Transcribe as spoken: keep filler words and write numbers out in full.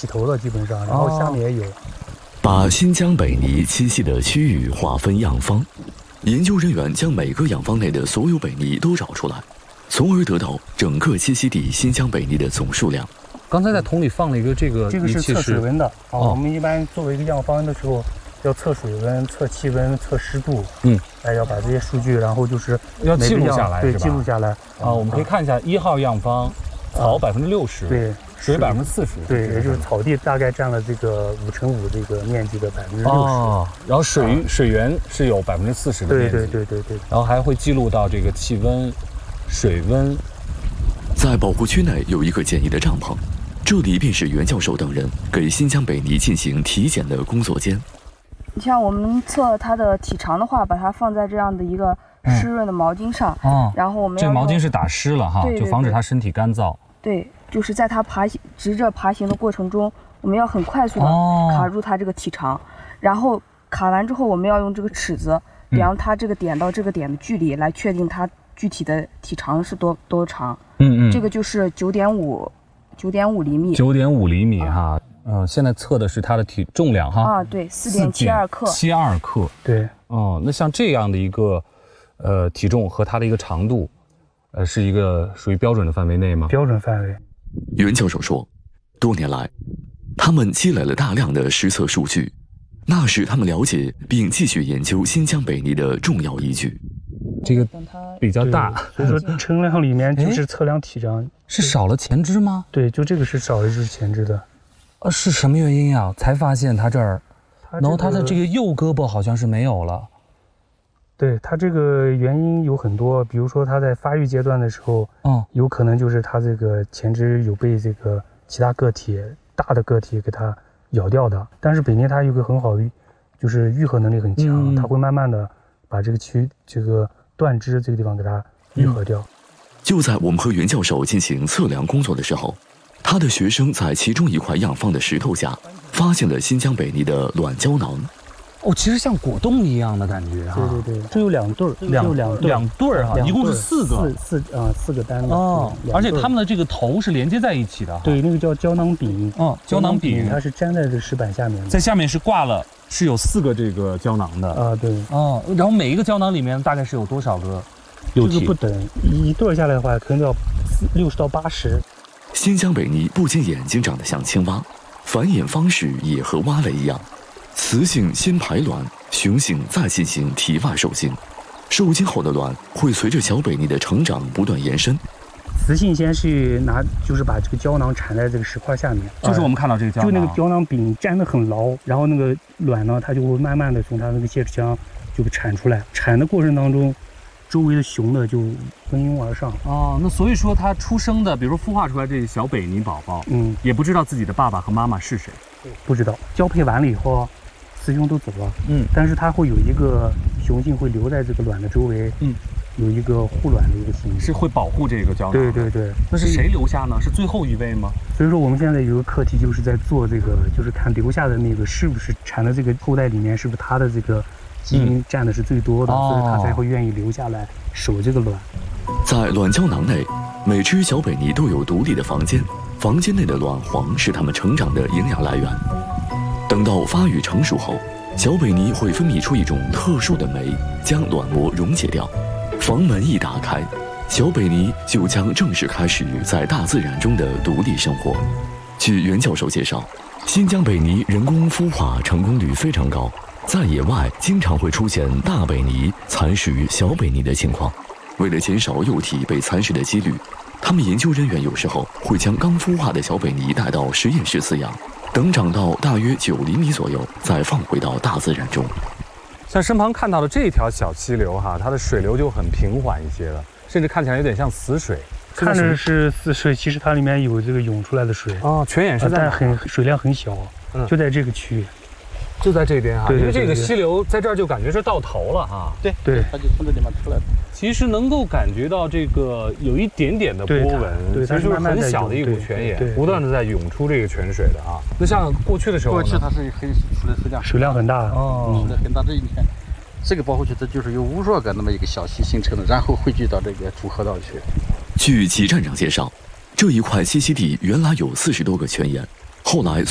起头了，基本上，然后下面也有。 把新疆北泥栖息的区域划分样方，研究人员将每个样方内的所有北泥都找出来，从而得到整个栖息地新疆北泥的总数量。 刚才在桶里放了一个这个， 这个是测水温的啊。 哦、 我们一般作为一个样方的时候，要测水温、测气温、测湿度。 嗯， 哎，要把这些数据，然后就是要记录下来， 对，记录下来啊。我们可以看一下一号样方，草百分之六十， 对， 水百分之四十， 对，也就是草地大概占了这个五乘五这个面积的百分之六十。 哦，然后水、啊、水源是有百分之四十的面积， 对对对对对。 然后还会记录到这个气温、水温。 在保护区内有一个简易的帐篷。这里便是袁教授等人给新疆北泥进行体检的工作间。 你像我们测它的体长的话，把它放在这样的一个湿润的毛巾上， 嗯、 然后我们这毛巾是打湿了哈， 对对对， 就防止它身体干燥。 对，就是在它爬行直着爬行的过程中，我们要很快速的卡入它这个体长，哦、然后卡完之后，我们要用这个尺子量它这个点到这个点的距离，来确定它具体的体长是多多长。 嗯嗯， 这个就是九点五。九点五厘米， 九点五厘米哈，嗯、呃，现在测的是它的体重量哈， 啊，对，四点七二克， 七二克， 对， 哦，那像这样的一个，呃，体重和它的一个长度，呃，是一个属于标准的范围内吗？ 标准范围。 袁教授说，多年来，他们积累了大量的实测数据，那是他们了解并继续研究新疆北泥的重要依据。 这个比较大， 所以说称量里面就是测量体长。 是少了前肢吗？ 对，就这个是少了一只前肢的。 呃，是什么原因呀？才发现它这儿， 它、这个、 然后它的这个右胳膊好像是没有了。 对，它这个原因有很多，比如说它在发育阶段的时候，嗯，有可能就是它这个前肢有被这个其他个体大的个体给它咬掉的。但是北泥它有个很好的，就是愈合能力很强，嗯、它会慢慢的把这个区这个断肢这个地方给它愈合掉。嗯就在我们和袁教授进行测量工作的时候，他的学生在其中一块样方的石头下发现了新疆北泥的卵胶囊。 哦，其实像果冻一样的感觉哈。 对对对，这有两对儿， 两两两对儿哈，一共是四个， 四四啊四个单的哦，而且它们的这个头是连接在一起的。 对，那个叫胶囊柄。 哦，胶囊柄， 它是粘在这石板下面的， 在下面是挂了，是有四个这个胶囊的啊。对。 哦，然后每一个胶囊里面大概是有多少个？ 这个不等，一对下来的话，可能要六十到八十。 新疆北泥不仅眼睛长得像青蛙，繁衍方式也和蛙类一样，雌性先排卵，雄性再进行体外受精，受精后的卵会随着小北泥的成长不断延伸。 雌性先是拿，就是把这个胶囊缠在这个石块下面， 就是我们看到这个胶囊， 就那个胶囊柄粘得很牢，然后那个卵呢，它就会慢慢的从它那个泄殖腔就产出来，产的过程当中。周围的雄的就蜂拥而上哦，那所以说它出生的，比如说孵化出来这小北泥宝宝，嗯，也不知道自己的爸爸和妈妈是谁， 不知道。交配完了以后，雌雄都走了，嗯，但是它会有一个雄性会留在这个卵的周围，嗯，有一个护卵的一个行为， 是会保护这个胶囊。 对对对， 那是谁留下呢？是最后一位吗？ 所以说我们现在有个课题，就是在做这个，就是看留下的那个是不是产的这个后代里面是不是它的这个。基因占的是最多的，嗯、所以它才会愿意留下来守这个卵。 在卵胶囊内，每只小北泥都有独立的房间，房间内的卵黄是它们成长的营养来源。等到发育成熟后，小北泥会分泌出一种特殊的酶，将卵膜溶解掉。房门一打开，小北泥就将正式开始在大自然中的独立生活。据袁教授介绍，新疆北泥人工孵化成功率非常高。在野外经常会出现大北泥蚕食小北泥的情况，为了减少幼体被蚕食的几率，他们研究人员有时候会将刚孵化的小北泥带到实验室饲养，等长到大约九厘米左右，再放回到大自然中。 像身旁看到的这条小溪流哈，它的水流就很平缓一些了，甚至看起来有点像死水。 看着是死水，其实它里面有这个涌出来的水哦，泉眼是在， 但很水量很小，嗯，就在这个区域。 就在这边哈， 对对对对， 因为这个溪流在这儿就感觉是到头了哈。 对对， 它就从这地方出来的。 其实能够感觉到这个有一点点的波纹， 对， 其实就是很小的一股泉眼，不断的在涌出这个泉水的啊。那像过去的时候， 过去它是很出来水量水量很大哦，水量很大。这一片这个保护区，它就是由无数个那么一个小溪形成的，然后汇聚到这个主河道去。 据齐站长介绍，这一块栖息地原来有四十多个泉眼，后来